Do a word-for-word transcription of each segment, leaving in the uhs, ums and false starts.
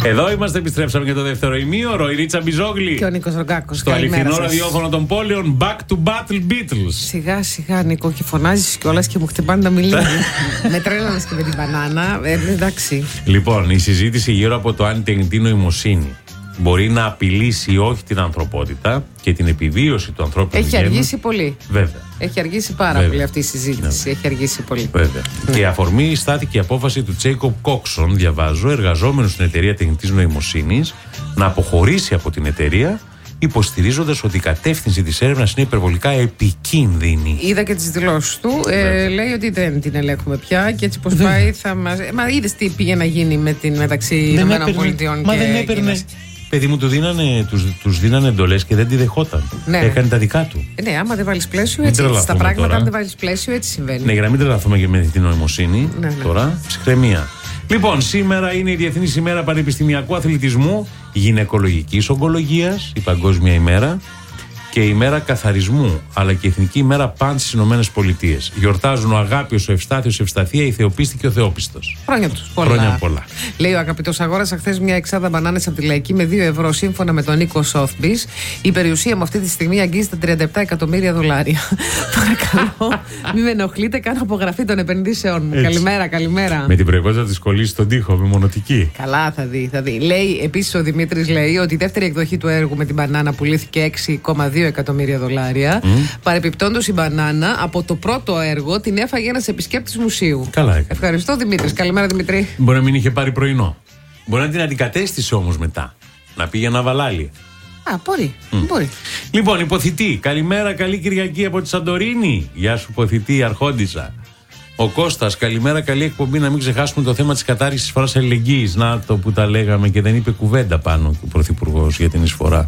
Εδώ είμαστε, επιστρέψαμε για το δεύτερο ημίωρο. Η Ρίτσα Μπιζόγλη και ο Νίκος Ρογκάκος. Στο αληθινό ραδιόφωνο των πόλεων. Back to Battle Beatles. Σιγά σιγά, Νίκο, και φωνάζεις κιόλας και μου χτυπάνε τα μιλίδια. Με τρέλανες και με την μπανάνα. Ε, εντάξει. Λοιπόν, η συζήτηση γύρω από το αν η τεχνητή νοημοσύνη μπορεί να απειλήσει ή όχι την ανθρωπότητα και την επιβίωση του ανθρώπινου Έχει γένους. αργήσει πολύ. Βέβαια. Έχει αργήσει πάρα Βέβαια. πολύ αυτή η συζήτηση. Βέβαια. Έχει αργήσει πολύ. Βέβαια. Ναι. Και η αφορμή στάθηκε η απόφαση του Τζέικοπ Κόξον, διαβάζω, εργαζόμενου στην εταιρεία τεχνητής νοημοσύνης, να αποχωρήσει από την εταιρεία, υποστηρίζοντας ότι η κατεύθυνση της έρευνας είναι υπερβολικά επικίνδυνη. Είδα και τις δηλώσεις του. Ε, λέει ότι δεν την ελέγχουμε πια και έτσι πως πάει θα μας. Μα είδες τι πήγε να γίνει με την μεταξύ Ηνωμένων Πολιτειών και. Μα δεν έπαιρνε. Παιδί μου, του δίνανε, τους, τους δίνανε εντολές και δεν τη δεχόταν. Ναι. Έκανε τα δικά του. Ε, ναι, άμα δεν βάλεις πλαίσιο, έτσι. Στα πράγματα, τώρα. Αν δεν βάλεις πλαίσιο, έτσι συμβαίνει. Ναι, για να μην τρελαθούμε και με την νοημοσύνη. Ναι, ναι. Τώρα, ψυχραιμία. Λοιπόν, σήμερα είναι η Διεθνής ημέρα Πανεπιστημιακού Αθλητισμού, Γυναικολογικής Ογκολογίας, η Παγκόσμια ημέρα, και η ημέρα καθαρισμού, αλλά και η Εθνική ημέρα Πάντ στις Ηνωμένες Πολιτείες. Γιορτάζουν ο Αγάπιος, ο Ευστάθιος, η Ευσταθία, η Θεοπίστη και ο Θεόπιστος. Χρόνια τους. Πολλά. Χρόνια πολλά. Λέει ο αγαπητός, αγόρασα χθες μια εξάδα μπανάνες από τη Λαϊκή με δύο ευρώ σύμφωνα με τον Νίκο Σόθμπις. Η περιουσία μου αυτή τη στιγμή αγγίζει τα τριάντα επτά εκατομμύρια δολάρια. Παρακαλώ, μην με ενοχλείτε, κάνω απογραφή των επενδύσεών μου. Έτσι. Καλημέρα, καλημέρα. Με την προϋπόθεση τη κολλήσει στον τοίχο, με μονοτική. Καλά, θα δει, θα δει. Λέει επίσης ο Δημήτρης, λέει ότι η δεύτερη εκδοχή του έργου με την μπανάνα πουλήθηκε έξι κόμμα δύο εκατομμύρια δολάρια. Mm. Παρεπιπτόντως, η μπανάνα από το πρώτο έργο την έφαγε ένας επισκέπτης μουσείου. Καλά έκανε. Ευχαριστώ, Δημήτρης. Καλημέρα, Δημήτρη. Μπορεί να μην είχε πάρει πρωινό. Μπορεί να την αντικατέστησε όμως μετά. Να πήγε να βαλάλει. Α, μπορεί. Mm. μπορεί. Λοιπόν, υποθητή. Καλημέρα, καλή Κυριακή από τη Σαντορίνη. Γεια σου, υποθητή, Αρχόντισσα. Ο Κώστας, καλημέρα, καλή εκπομπή. Να μην ξεχάσουμε το θέμα της κατάργησης εισφοράς αλληλεγγύης. Να το που τα λέγαμε και δεν είπε κουβέντα πάνω ο Πρωθυπουργός για την εισφορά.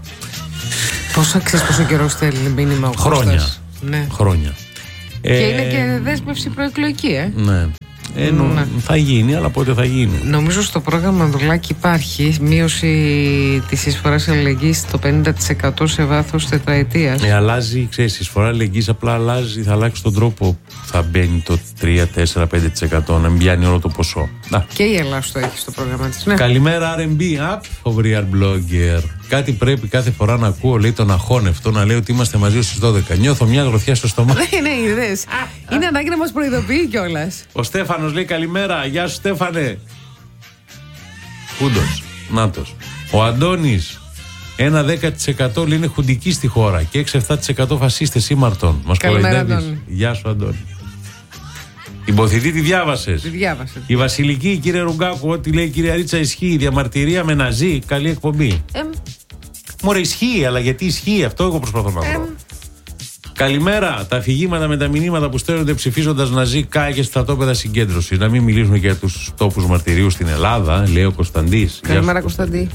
Πόσο ξέρεις πόσο καιρό θέλει μήνυμα ο Κώστας. Χρόνια. Ναι. Χρόνια. Και ε... είναι και δέσμευση προεκλογική, ε. Ναι. Ε, νο, ναι. Θα γίνει, αλλά πότε θα γίνει. Νομίζω στο πρόγραμμα Δουλάκη υπάρχει μείωση της εισφοράς αλληλεγγύης στο πενήντα τοις εκατό σε βάθος τετραετίας. Ε, αλλάζει, ξέρεις, η εισφορά αλληλεγγύης απλά αλλάζει, θα αλλάξει τον τρόπο που θα μπαίνει το τρία, τέσσερα, πέντε τοις εκατό, να μην πιάνει όλο το ποσό. Να. Και η Ελλάδα το έχει στο πρόγραμμα της. Ναι. Καλημέρα, αρ εμ μπι, app, ο Real Blogger. Κάτι πρέπει κάθε φορά να ακούω, λέει, τον αχώνευτο να λέει ότι είμαστε μαζί στις δώδεκα. Νιώθω μια γροθιά στο στομάχι. Δεν είναι είδες. Είναι ανάγκη να μας προειδοποιεί κιόλας. Ο Στέφανος λέει καλημέρα. Γεια σου, Στέφανε. Κούντος. Νάτος. Ο Αντώνης. Ένα δέκα τοις εκατό λέει είναι χουντική στη χώρα και έξι επτά τοις εκατό φασίστες ήμαρτον. Μας κοροϊδεύεις. Γεια σου, Αντώνη. Την υποθητή τη διάβασες. Τη διάβασε. Η Βασιλική, κύριε Ρουγκάκου, ό,τι λέει η κυρία Ρίτσα ισχύει. Διαμαρτυρία με ναζί. Καλή εκπομπή. Ε, Μωρέ, ισχύει, αλλά γιατί ισχύει, αυτό εγώ προσπαθώ να βρω. Ε, Καλημέρα. Τα αφηγήματα με τα μηνύματα που στέλνονται ψηφίζοντας ναζί κάει και στρατόπεδα συγκέντρωση. Να μην μιλήσουμε για τους τόπους μαρτυρίου στην Ελλάδα, λέει ο Κωνσταντής. Καλημέρα, Κωνσταντή.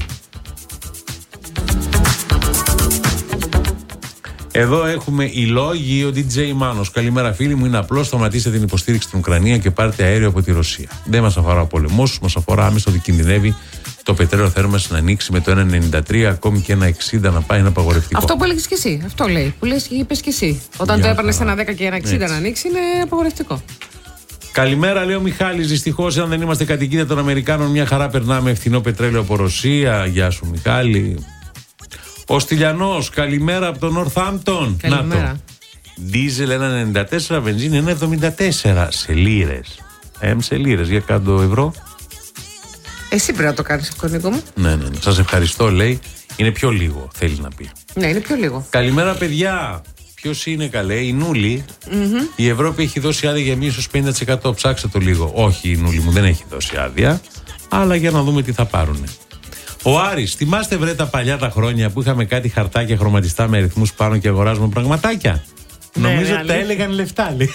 Εδώ έχουμε οι λόγοι, ο ντι τζέι Μάνος. Καλημέρα, φίλοι μου. Είναι απλό. Σταματήστε την υποστήριξη στην Ουκρανία και πάρτε αέριο από τη Ρωσία. Δεν μας αφορά ο πολεμός, μας αφορά άμεσα ότι κινδυνεύει το πετρέλαιο θέρμανσης να ανοίξει με το ένα ενενήντα τρία, ακόμη και ένα εξήντα να πάει ένα απαγορευτικό. Αυτό που έλεγες και εσύ. Αυτό λέει. Που λες, είπες και εσύ. Όταν Για το έπαιρνες ένα δέκα και ένα εξήντα να ανοίξει, είναι απαγορευτικό. Καλημέρα, λέει ο Μιχάλης. Δυστυχώς, αν δεν είμαστε κατοικίδια των Αμερικάνων, μια χαρά περνάμε φθηνό πετρέλαιο από Ρωσία. Γεια σου, Μιχάλη. Ο Στυλιανός, καλημέρα από τον Νορθάμπτον. Καλημέρα. Δίζελ ένα ενενήντα τέσσερα, βενζίνη ένα εβδομήντα τέσσερα σε λίρες. Εμ σε λίρες, για κάτω ευρώ. Εσύ πρέπει να το κάνεις, Κωνίκο μου. Ναι, ναι, ναι. Σας ευχαριστώ, λέει. Είναι πιο λίγο, θέλει να πει. Ναι, είναι πιο λίγο. Καλημέρα, παιδιά. Ποιος είναι, καλέ, η Νούλη. Mm-hmm. Η Ευρώπη έχει δώσει άδεια για μείωση πενήντα τοις εκατό. Ψάξτε το λίγο. Όχι, η Νούλη μου δεν έχει δώσει άδεια. Αλλά για να δούμε τι θα πάρουνε. Ο Άρης, θυμάστε βρε τα παλιά τα χρόνια που είχαμε κάτι χαρτάκια χρωματιστά με αριθμούς πάνω και αγοράζουμε πραγματάκια. Ναι, νομίζω ότι τα έλεγαν λεφτά, λέει.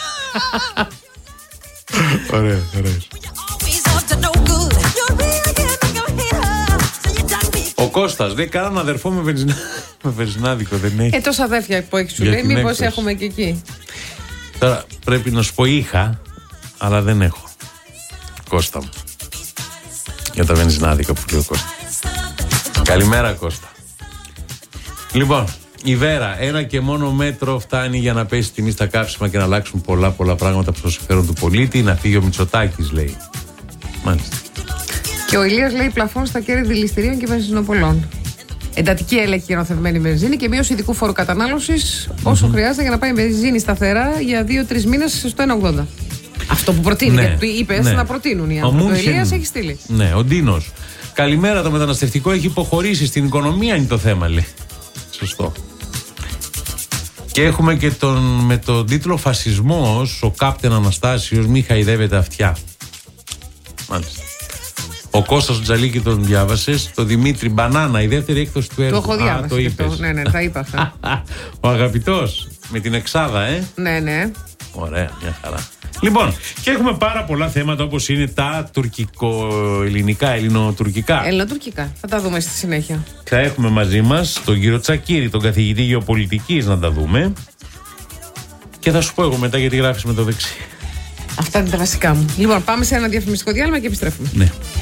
Ωραία, ωραία. Ο Κώστας, δεν κανέναν αδερφό με, βενζινά... με βενζινάδικο, δεν έχει. Ε, τόσα αδέρφια που έχει, σου λέει, μήπως έχουμε και εκεί. Τώρα πρέπει να σου πω είχα, αλλά δεν έχω. Κώστα μου. Για τα βενζινάδικα που λέει ο Κώστα. Καλημέρα, Κώστα. Λοιπόν, η Βέρα, ένα και μόνο μέτρο φτάνει για να πέσει τιμή στα καύσιμα και να αλλάξουν πολλά πολλά πράγματα προς το συμφέρον του πολίτη. Να φύγει ο Μητσοτάκης, λέει. Μάλιστα. Και ο Ηλίας λέει πλαφών στα κέρδη δηληστηρίων και βενζινοπολών. Εντατική έλεγχη για νοθευμένη βενζίνη και μείωση ειδικού φόρου κατανάλωσης όσο mm-hmm. χρειάζεται για να πάει η βενζίνη σταθερά για δύο τρεις μήνες στο ένα ογδόντα. Αυτό που προτείνει, ναι, γιατί είπες ναι. να προτείνουν οι άνθρωποι. Ο, ο Ηλίας έχει στείλει. Ναι, ο Ντίνος. Καλημέρα, το μεταναστευτικό έχει υποχωρήσει στην οικονομία, είναι το θέμα, λέει. Σωστό. Και έχουμε και τον, με τον τίτλο Φασισμός, ο Κάπτεν Αναστάσιος μη χαϊδεύεται αυτιά. Μάλιστα. Ο Κώστας Τζαλίκη τον διάβασες. Το Δημήτρη Μπανάνα, η δεύτερη έκδοση του έργου. Το έχω διάβασει. Α, το είπες. Ναι, ναι, τα είπα αυτά. Ο αγαπητός, με την εξάδα, ε. Ναι, ναι. Ωραία, μια χαρά. Λοιπόν, και έχουμε πάρα πολλά θέματα όπως είναι τα τουρκικο-ελληνικά, ελληνοτουρκικά. Ελληνοτουρκικά. Θα τα δούμε στη συνέχεια. Θα έχουμε μαζί μας τον κύριο Τσακίρη, τον καθηγητή γεωπολιτικής, να τα δούμε. Και θα σου πω εγώ μετά γιατί γράφεις με το δεξί. Αυτά είναι τα βασικά μου. Λοιπόν, πάμε σε ένα διαφημιστικό διάλειμμα και επιστρέφουμε. Ναι.